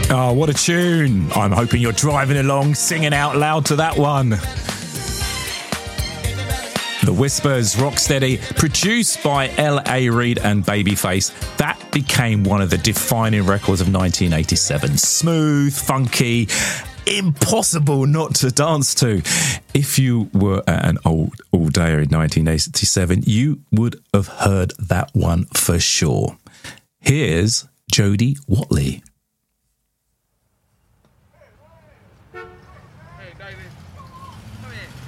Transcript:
Oh, what a tune. I'm hoping you're driving along, singing out loud to that one. The Whispers, Rocksteady, produced by L.A. Reid and Babyface. That became one of the defining records of 1987. Smooth, funky, impossible not to dance to. If you were at an all-dayer in 1987, you would have heard that one for sure. Here's Jody Watley. Hey, David, come here.